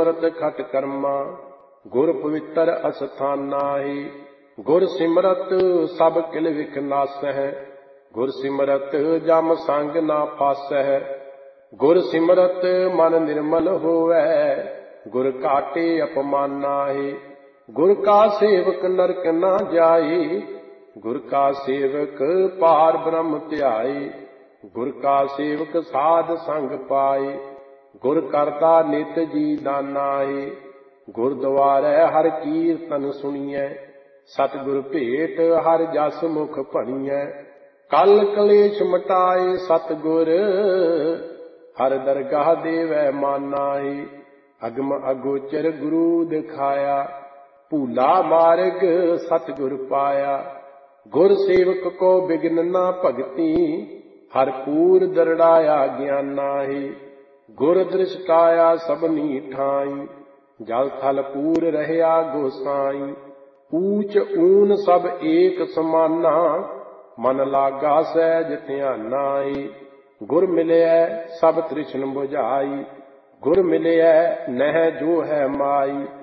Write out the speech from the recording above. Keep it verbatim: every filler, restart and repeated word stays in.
सिमरत खट कर्मा, गुर पवित्र अस्थाना ही। गुर सिमरत सब किल विख नासै, गुर सिमरत जम संग ना फासै। गुर सिमरत मन निर्मल होवै, गुर काटे अपमाना ही। गुर का सेवक नरक ना जाई, गुर का सेवक पार ब्रह्म ध्याई। गुर का सेवक साध संग पाई, गुर करता नित जी दाना ही। गुरद्वारे हर कीर्तन सुनिए, सतगुर भेट हर जस मुख भणिए। कल कलेश मटाए सतगुर, हर दरगाह देवै माना ही। अगम अगोचर गुरु दिखाया, भूला मार्ग सतगुर पाया। गुर सेवक को बिघ्न ना भगति, हरपूर दरड़ाया ज्ञाना ही। गुर दृष्टाया सबनी ठाई, जल थल पूर रहया गोसाई। ऊच ऊन सब एक समाना, मन लागा सहज ध्याना ही। गुर मिलयै सब तृष्ण बुझाई, गुर मिलयै नह जो है माई।